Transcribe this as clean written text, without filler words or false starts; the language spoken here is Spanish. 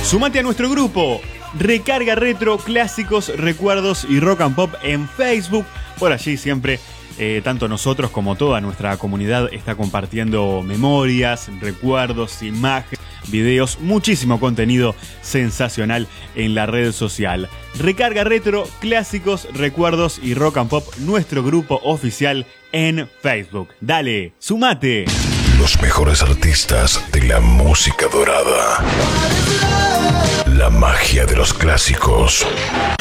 Sumate a nuestro grupo Recarga Retro, Clásicos, Recuerdos y Rock and Pop en Facebook. Por allí siempre, tanto nosotros como toda nuestra comunidad está compartiendo memorias, recuerdos, imágenes, videos, muchísimo contenido sensacional en la red social. Recarga Retro, Clásicos, Recuerdos y Rock and Pop, nuestro grupo oficial en Facebook. Dale, sumate. Los mejores artistas de la música dorada. La magia de los clásicos.